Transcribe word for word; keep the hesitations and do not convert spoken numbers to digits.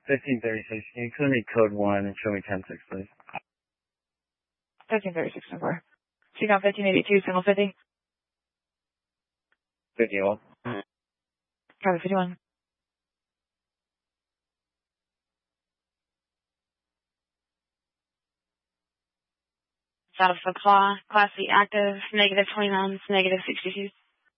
fifteen thirty-six. Can you include me code one and show me ten six, please? fifteen thirty-six, ten four. Two down fifteen eighty-two, single fifty. fifty-one. Copy fifty-one. Out of the claw, Class C active, negative twenty-nine, negative sixty-two.